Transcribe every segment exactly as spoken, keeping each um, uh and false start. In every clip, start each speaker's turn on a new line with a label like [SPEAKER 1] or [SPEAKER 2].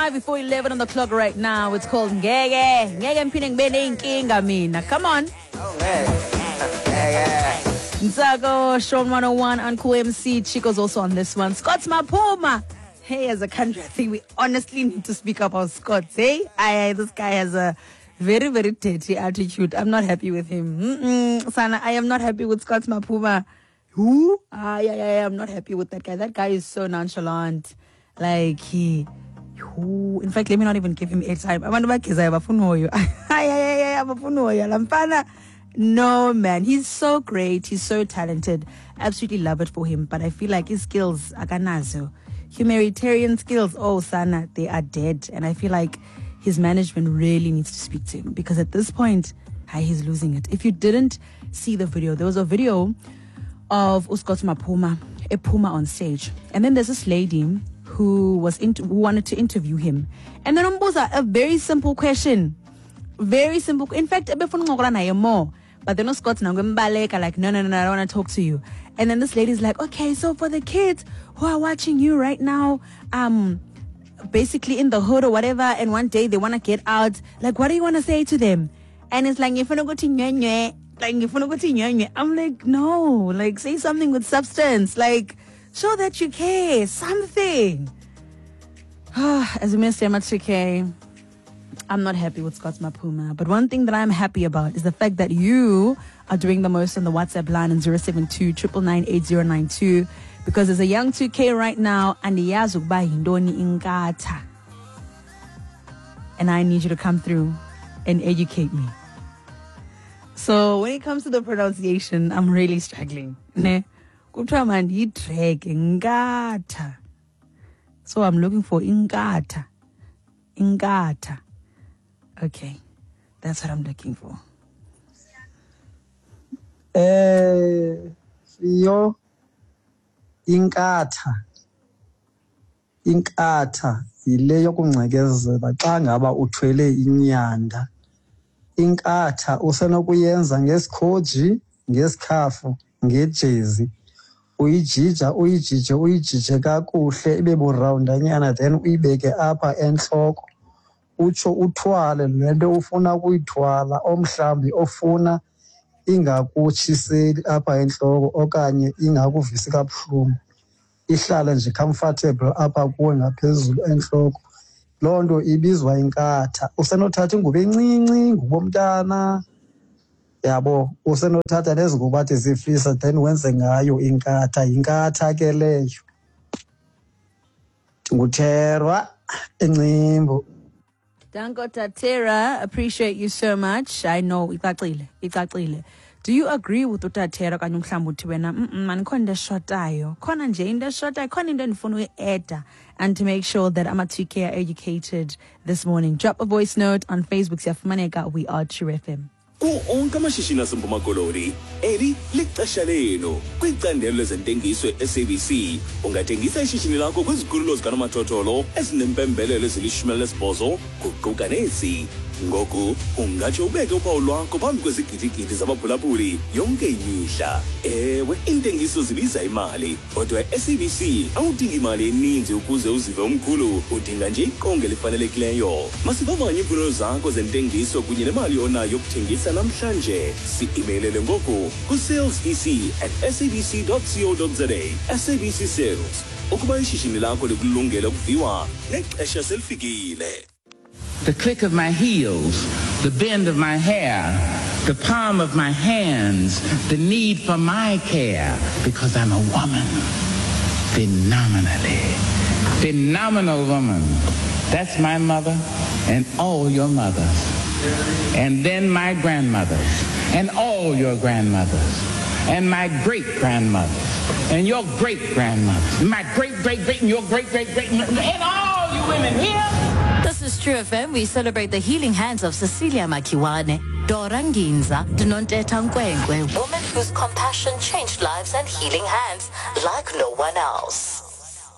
[SPEAKER 1] five before eleven on the clock right now. It's called Ngege. Ngege mpine ngibene inkinga mina. Come on. Nsago, Sean one oh one, Uncle M C. Chico's also on this one. Scott's Mapuma. Hey, as a country, I think we honestly need to speak up our Scots. Hey, I, this guy has a very, very dirty attitude. I'm not happy with him. Mm-mm. Sana, I am not happy with Scott's Mapuma. Who? Ah, yeah, yeah, yeah, I'm not happy with that guy. That guy is so nonchalant. Like, he... Who? In fact, let me not even give him airtime. I wonder what No, man. He's so great. He's so talented. Absolutely love it for him. But I feel like his skills, akanazo. Humanitarian skills, oh, Sana, they are dead. And I feel like his management really needs to speak to him. Because at this point, hi, he's losing it. If you didn't see the video, there was a video of Uskot Mapuma, a Puma on stage. And then there's this lady who was into, who wanted to interview him. And then umbuza a very simple question. Very simple. In fact, more. But then Uskot Nangumbaleka, like, no, no, no, no, I don't want to talk to you. And then this lady's like, okay, so for the kids who are watching you right now, um, basically in the hood or whatever, and one day they want to get out, like, what do you want to say to them? And it's like, if you go to nye, like, if you go to nye, I'm like, no, like, say something with substance, like, show that you care, something. As a minister, I'm okay. I'm not happy with Scott's Mapuma, but one thing that I'm happy about is the fact that you are doing the most on the WhatsApp line on zero seven two, nine nine eight zero nine two, because there's a young two K right now, and the Yazukba Hindoni Ingata. And I need you to come through and educate me. So when it comes to the pronunciation, I'm really struggling. Ne? Ingata. So I'm looking for Ingata. Ingata. Okay. That's what I'm looking for.
[SPEAKER 2] Eh, yo, inkatha, inkatha, yile yokuncegezela xa ngaba uthwele inyanda. Inkatha usenokuyenza ngesikhoji, ngesikhafu, ngejezi. Uyijija, uyijije, uyijije kakuhle ibe burawundanyana, then uyibeke apha entloko. Utsho uthwale lento ufuna ukuyithwala, omhlambi ofuna ingakutshiseli apha enhloko okanye ingakuvisi kabuhlungu, ihlale nje comfortable apha kuwe ngaphezulu enhloko. Loo nto ibizwa inkatha. Usenothatha ingubo encinci, ngubo mntana, yabo, usenothatha nezingubo athi zifisa, then wenze ngayo inkatha. Inkatha ke leyo. Ngutherwa encimbo.
[SPEAKER 1] Danko Tatera, appreciate you so much. I know, icacile, icacile. Do you agree with utatera kanye mhlambuthi wena man khona shotayo khona nje into shotayo khona into endifuna uyi-edda, and to make sure that ama two K are educated this morning, drop a voice note on Facebook. Siyafumaneka, we are True F M.
[SPEAKER 3] Ku-onke amashishini aseMpuma Koloni, eli lixesha lenu kwicandelo lezentengiso e-S A B C. Ungathengisa ishishini lakho kwizikhululo zikanomathotholo ezinempembelelo ezilishumi elinesibhozo kuquka nesi. Ngoku ungatsho ubeke uphawu lwakho phambi kwezigidigidi zabaphulaphuli yonke imihla. Ewe, intengiso zibiza imali, kodwa e-S A B C awudingi imali eninzi ukuze uzive umkhulu, udinga nje iqonga elifanelekileyo. Masivavanye iimfuno zakho zentengiso kunye nemali onayo yokuthengisa namhlanje. Si-imeilele ngoku ku-salesec at sabc.co.za. S A B C Sales, ukuba ishishini lakho likulungele ukuviwa nexesha selifikile.
[SPEAKER 4] The click of my heels, the bend of my hair, the palm of my hands, the need for my care, because I'm a woman. Phenomenally. Phenomenal woman. That's my mother and all your mothers. And then my grandmothers and all your grandmothers. And my great-grandmothers and your great-grandmothers. My great-great-great and your great-great-great and all you women here.
[SPEAKER 5] This is True F M. We celebrate the healing hands of Cecilia Makiwane, Dora Nginza, Dinonteta Nkwenkwe, women whose compassion changed lives and healing hands like no one else.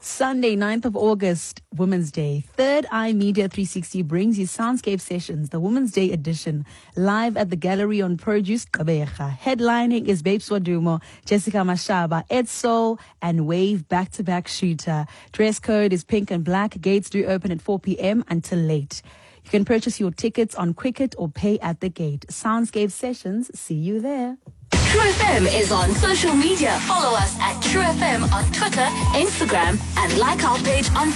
[SPEAKER 1] Sunday, ninth of August, Women's Day. Third Eye Media three sixty brings you Soundscape Sessions, the Women's Day edition, live at the Gallery on Produce Kabeja. Headlining is Babe Swadumo, Jessica Mashaba, Ed Soul, and Wave back-to-back shooter. Dress code is pink and black. Gates do open at four p.m. until late. You can purchase your tickets on Quicket or pay at the gate. Soundscape Sessions, see you there.
[SPEAKER 5] True F M is on social media. Follow us at True F M on Twitter, Instagram, and like our page on